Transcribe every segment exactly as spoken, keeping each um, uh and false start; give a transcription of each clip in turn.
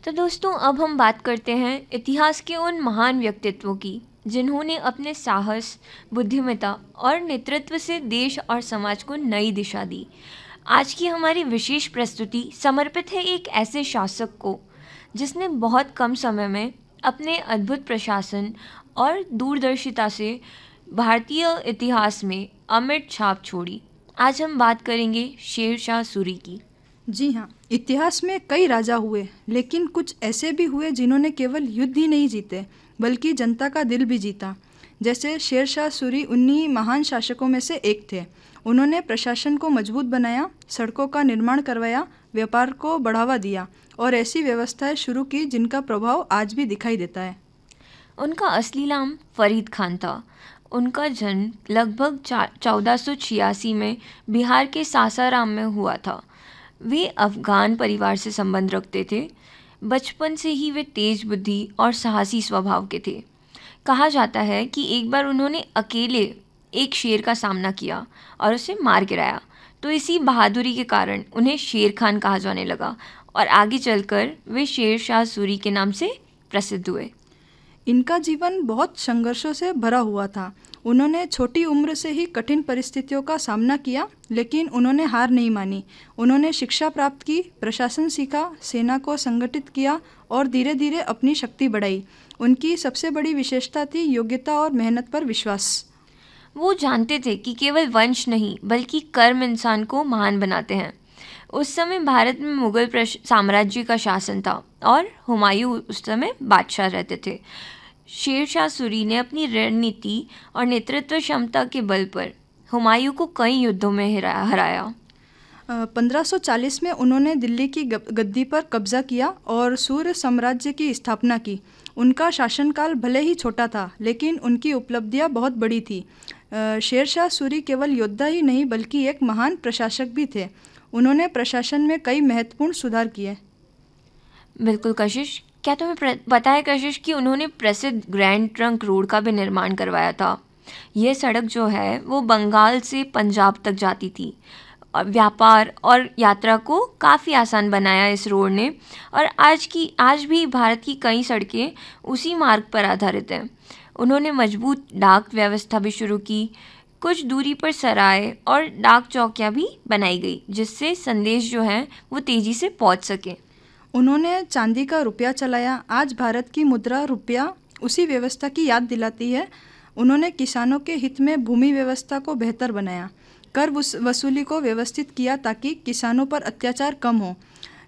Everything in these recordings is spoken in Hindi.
तो दोस्तों, अब हम बात करते हैं इतिहास के उन महान व्यक्तित्वों की जिन्होंने अपने साहस, बुद्धिमत्ता और नेतृत्व से देश और समाज को नई दिशा दी। आज की हमारी विशेष प्रस्तुति समर्पित है एक ऐसे शासक को जिसने बहुत कम समय में अपने अद्भुत प्रशासन और दूरदर्शिता से भारतीय इतिहास में अमिट छाप छोड़ी। आज हम बात करेंगे शेरशाह सूरी की। जी हाँ, इतिहास में कई राजा हुए, लेकिन कुछ ऐसे भी हुए जिन्होंने केवल युद्ध ही नहीं जीते बल्कि जनता का दिल भी जीता। जैसे शेरशाह सूरी उन्हीं महान शासकों में से एक थे। उन्होंने प्रशासन को मजबूत बनाया, सड़कों का निर्माण करवाया, व्यापार को बढ़ावा दिया और ऐसी व्यवस्थाएं शुरू की जिनका प्रभाव आज भी दिखाई देता है। उनका असली नाम फरीद खान था। उनका जन्म लगभग चौदह सौ छियासी में बिहार के सासाराम में हुआ था। वे अफगान परिवार से संबंध रखते थे। बचपन से ही वे तेज बुद्धि और साहसी स्वभाव के थे। कहा जाता है कि एक बार उन्होंने अकेले एक शेर का सामना किया और उसे मार गिराया, तो इसी बहादुरी के कारण उन्हें शेर खान कहा जाने लगा और आगे चलकर वे शेरशाह सूरी के नाम से प्रसिद्ध हुए। इनका जीवन बहुत संघर्षों से भरा हुआ था। उन्होंने छोटी उम्र से ही कठिन परिस्थितियों का सामना किया, लेकिन उन्होंने हार नहीं मानी। उन्होंने शिक्षा प्राप्त की, प्रशासन सीखा, सेना को संगठित किया और धीरे धीरे अपनी शक्ति बढ़ाई। उनकी सबसे बड़ी विशेषता थी योग्यता और मेहनत पर विश्वास। वो जानते थे कि केवल वंश नहीं बल्कि कर्म इंसान को महान बनाते हैं। उस समय भारत में मुगल साम्राज्य का शासन था और हुमायूं उस समय बादशाह रहते थे। शेरशाह सूरी ने अपनी रणनीति और नेतृत्व क्षमता के बल पर हुमायूं को कई युद्धों में हराया। पंद्रह सौ चालीस में उन्होंने दिल्ली की गद्दी पर कब्जा किया और सूर्य साम्राज्य की स्थापना की। उनका शासनकाल भले ही छोटा था, लेकिन उनकी उपलब्धियां बहुत बड़ी थी। शेरशाह सूरी केवल योद्धा ही नहीं बल्कि एक महान प्रशासक भी थे। उन्होंने प्रशासन में कई महत्वपूर्ण सुधार किए। बिल्कुल कशिश, क्या तुम्हें पता है कशिश कि उन्होंने प्रसिद्ध ग्रैंड ट्रंक रोड का भी निर्माण करवाया था। यह सड़क जो है वो बंगाल से पंजाब तक जाती थी और व्यापार और यात्रा को काफ़ी आसान बनाया इस रोड ने। और आज की आज भी भारत की कई सड़कें उसी मार्ग पर आधारित हैं। उन्होंने मजबूत डाक व्यवस्था भी शुरू की। कुछ दूरी पर सराय और डाक चौकियाँ भी बनाई गई, जिससे संदेश जो है वो तेज़ी से पहुँच सके। उन्होंने चांदी का रुपया चलाया। आज भारत की मुद्रा रुपया उसी व्यवस्था की याद दिलाती है। उन्होंने किसानों के हित में भूमि व्यवस्था को बेहतर बनाया, कर वसूली को व्यवस्थित किया ताकि किसानों पर अत्याचार कम हो।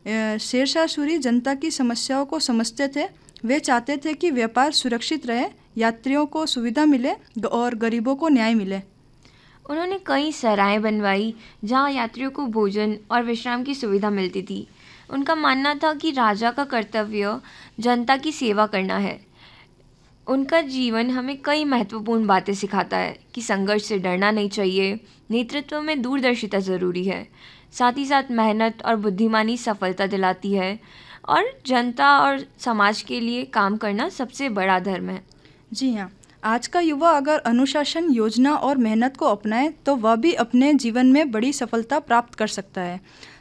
शेरशाह सूरी जनता की समस्याओं को समझते थे। वे चाहते थे कि व्यापार सुरक्षित रहे, यात्रियों को सुविधा मिले और गरीबों को न्याय मिले। उन्होंने कई सराय बनवाई जहाँ यात्रियों को भोजन और विश्राम की सुविधा मिलती थी। उनका मानना था कि राजा का कर्तव्य जनता की सेवा करना है। उनका जीवन हमें कई महत्वपूर्ण बातें सिखाता है कि संघर्ष से डरना नहीं चाहिए, नेतृत्व में दूरदर्शिता ज़रूरी है, साथ ही साथ मेहनत और बुद्धिमानी सफलता दिलाती है और जनता और समाज के लिए काम करना सबसे बड़ा धर्म है। जी हाँ, आज का युवा अगर अनुशासन, योजना और मेहनत को अपनाए तो वह भी अपने जीवन में बड़ी सफलता प्राप्त कर सकता है।